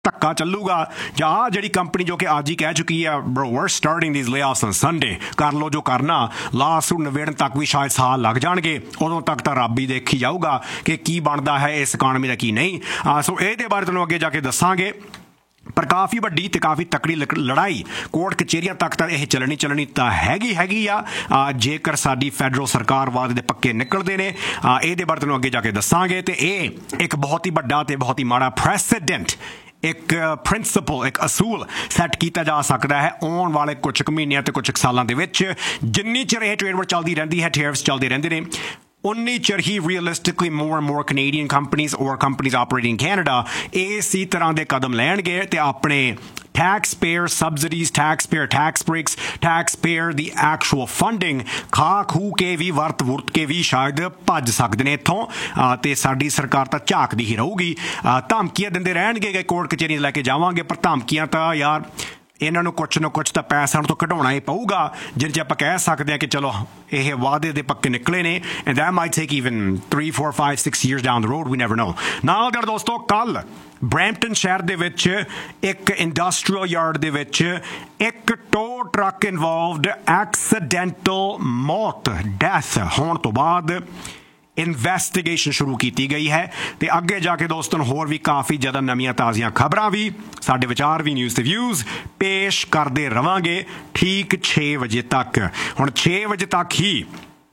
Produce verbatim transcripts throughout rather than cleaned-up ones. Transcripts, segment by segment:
ਧੱਕਾ ਚੱਲੂਗਾ ਜਾਂ ਆਹ ਜਿਹੜੀ ਕੰਪਨੀ ਜੋ ਕਿ ਅੱਜ ਹੀ ਕਹਿ ਚੁੱਕੀ ਆ bro we're starting these layoffs on Sunday ਕਰ ਲਓ ਜੋ ਕਰਨਾ ਲਾਸਟ ਨੂੰ ਨਿਬੇੜਨ ਤੱਕ ਵੀ ਸ਼ਾਇਦ ਸਾਲ ਲੱਗ ਜਾਣਗੇ ਉਦੋਂ ਤੱਕ ਤਾਂ ਰੱਬ ਹੀ ਦੇਖੀ ਜਾਊਗਾ ਕਿ ਕੀ ਬਣਦਾ ਹੈ ਇਸ ਇਕਾਨਮੀ ਦਾ ਕੀ ਨਹੀਂ ਸੋ ਇਹਦੇ ਬਾਰੇ ਤੁਹਾਨੂੰ ਅੱਗੇ ਜਾ ਕੇ ਦੱਸਾਂਗੇ ਪਰ ਕਾਫੀ ਵੱਡੀ ਤੇ ਕਾਫੀ ਤਕੜੀ ਲੜਾਈ ਕੋਰਟ ਕਚਹਿਰੀਆਂ ਤੱਕ ਤਾਂ ਇਹ ਚੱਲਣੀ ਚੱਲਣੀ ਤਾਂ ਹੈਗੀ ਹੈਗੀ ਆ ਜੇਕਰ ਸਾਡੀ ਫੈਡਰਲ ਸਰਕਾਰ ਵਾਅਦੇ ਦੇ ਪੱਕੇ ਨਿਕਲਦੇ ਨੇ ਇਹਦੇ ਬਾਰੇ ਤੁਹਾਨੂੰ ਅੱਗੇ ਜਾ ਕੇ ਦੱਸਾਂਗੇ ਤੇ ਇਹ ਇੱਕ ਬਹੁਤ ਹੀ ਵੱਡਾ ਤੇ ਬਹੁਤ ਹੀ ਮਾੜਾ ਪ੍ਰੈਸੀਡੈਂਟ ਇੱਕ ਪ੍ਰਿੰਸੀਪਲ ਇੱਕ ਅਸੂਲ ਸੈੱਟ ਕੀਤਾ ਜਾ ਸਕਦਾ ਹੈ ਆਉਣ ਵਾਲੇ ਕੁਝ ਕੁ ਮਹੀਨਿਆਂ ਤੇ ਕੁਝ ਕੁ ਸਾਲਾਂ ਦੇ ਵਿੱਚ ਜਿੰਨੀ ਚਿਰ ਇਹ ਟ੍ਰੇਡ ਵਾਰ ਚੱਲਦੀ ਰਹਿੰਦੀ ਹੈ ਟੈਰਿਫਸ ਚੱਲਦੇ ਰਹਿੰਦੇ ਨੇ ਉਨੀ ਚਿਰ ਹੀ ਰੀਅਲਿਸਟਿਕਲੀ more and more Canadian companies ਔਰ ਕੰਪਨੀਜ਼ ਆਪਰੇਟਿੰਗ ਕੈਨੇਡਾ ਇਸੇ ਤਰ੍ਹਾਂ ਦੇ ਕਦਮ ਲੈਣਗੇ ਤੇ ਆਪਣੇ taxpayer subsidies, taxpayer tax breaks, taxpayer the actual funding ਖਾ ਖੂ ਕੇ ਵੀ ਵਰਤ ਵੁਰਤ ਕੇ ਵੀ ਸ਼ਾਇਦ ਭੱਜ ਸਕਦੇ ਨੇ ਇੱਥੋਂ ਤੇ ਸਾਡੀ ਸਰਕਾਰ ਤਾਂ ਝਾਕਦੀ ਹੀ ਰਹੂਗੀ ਧਮਕੀਆਂ ਦਿੰਦੇ ਰਹਿਣਗੇ ਕਿ ਕੋਰਟ ਕਚਹਿਰੀਆਂ ਲੈ ਕੇ ਜਾਵਾਂਗੇ ਪਰ ਧਮਕੀਆਂ ਤਾਂ ਯਾਰ ਇਹਨਾਂ ਨੂੰ ਕੁਛ ਨਾ ਕੁਛ ਤਾਂ ਪੈਸਾ ਤੋਂ ਕਢਾਉਣਾ ਹੀ ਪਊਗਾ ਜਿਹਦੇ 'ਚ ਆਪਾਂ ਕਹਿ ਸਕਦੇ ਹਾਂ ਕਿ ਚਲੋ ਇਹ ਵਾਅਦੇ ਦੇ ਪੱਕੇ ਨਿਕਲੇ ਨੇ and that might take even three four five six years down the road we never know ਨਾਲ ਦੇ ਦੋਸਤੋ ਕੱਲ ਬਰੈਂਪਟਨ ਸ਼ਹਿਰ ਦੇ ਵਿੱਚ ਇੱਕ ਇੰਡਸਟਰੀਅਲ ਯਾਰਡ ਦੇ ਵਿੱਚ ਇੱਕ ਟੋ ਟਰੱਕ ਇਨਵੋਲਵਡ ਐਕਸੀਡੈਂਟਲ ਮੌਤ ਡੈਥ ਹੋਣ ਤੋਂ ਬਾਅਦ ਇਨਵੈਸਟੀਗੇਸ਼ਨ ਸ਼ੁਰੂ ਕੀਤੀ ਗਈ ਹੈ ਤੇ ਅੱਗੇ ਜਾ ਕੇ ਦੋਸਤੋ ਹੋਰ ਵੀ ਕਾਫੀ ਜ਼ਿਆਦਾ ਨਵੀਆਂ ਤਾਜ਼ੀਆਂ ਖਬਰਾਂ ਵੀ ਸਾਡੇ ਵਿਚਾਰ ਵੀ ਨਿਊਜ਼ ਤੇ ਵਿਊਜ਼ ਪੇਸ਼ ਕਰਦੇ ਰਵਾਂਗੇ ਠੀਕ ਛੇ ਵਜੇ ਤੱਕ ਹੁਣ ਛੇ ਵਜੇ ਤੱਕ ਹੀ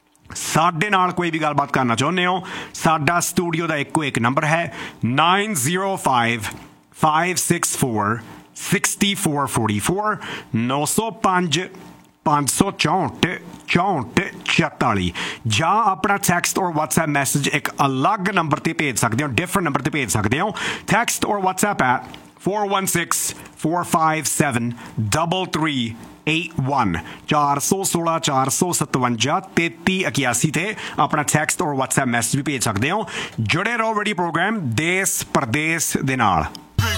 ਸਾਡੇ ਨਾਲ ਕੋਈ ਵੀ ਗੱਲਬਾਤ ਕਰਨਾ ਚਾਹੁੰਦੇ ਹੋ ਸਾਡਾ ਸਟੂਡੀਓ ਦਾ ਇੱਕੋ ਇੱਕ ਨੰਬਰ ਹੈ nine zero five five six four six four four four ਨੌ ਸੌ ਪੰਜ ਪੰਜ ਸੌ ਚੌਂਹਠ ਚੌਂਹਠ ਛਿਆਲੀ ਜਾਂ ਆਪਣਾ ਟੈਕਸਟ ਔਰ ਵਟਸਐਪ ਮੈਸੇਜ ਇੱਕ ਅਲੱਗ ਨੰਬਰ ਤੇ ਭੇਜ ਸਕਦੇ ਹੋ ਡਿਫਰੈਂਟ ਨੰਬਰ ਤੇ ਭੇਜ ਸਕਦੇ ਹੋ ਟੈਕਸਟ ਔਰ WhatsApp at four one six four five seven three three eight one ਚਾਰ ਸੌ ਸੋਲਾਂ ਚਾਰ ਸੌ ਸਤਵੰਜਾ ਤੇਤੀ ਇਕਿਆਸੀ ਤੇ ਆਪਣਾ ਟੈਕਸਟ ਔਰ ਵਟਸਐਪ ਮੈਸੇਜ ਵੀ ਭੇਜ ਸਕਦੇ ਹੋ ਜੁੜੇ ਰਹੋ ਵੀਡੀਓ ਪ੍ਰੋਗਰਾਮ ਦੇਸ਼ ਪ੍ਰਦੇਸ਼ ਦੇ ਨਾਲ।